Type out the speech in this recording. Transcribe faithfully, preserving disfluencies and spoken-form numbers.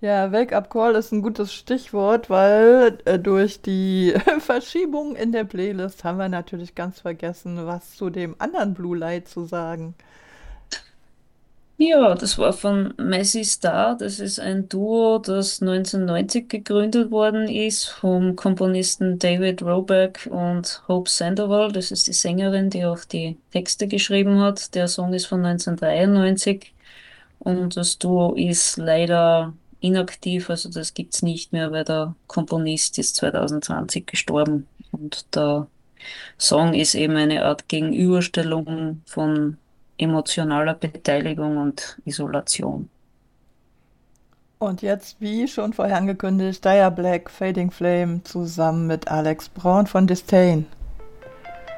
Ja, Wake-up-Call ist ein gutes Stichwort, weil äh, durch die Verschiebung in der Playlist haben wir natürlich ganz vergessen, was zu dem anderen Blue Light zu sagen. Ja, das war von Mazzy Star. Das ist ein Duo, das neunzehnhundertneunzig gegründet worden ist vom Komponisten David Roback und Hope Sandoval. Das ist die Sängerin, die auch die Texte geschrieben hat. Der Song ist von neunzehnhundertdreiundneunzig und das Duo ist leider inaktiv, also das gibt's nicht mehr, weil der Komponist ist zwanzig zwanzig gestorben. Und der Song ist eben eine Art Gegenüberstellung von emotionaler Beteiligung und Isolation. Und jetzt, wie schon vorher angekündigt, Dia Black, Fading Flame zusammen mit Alex Braun von Disdain.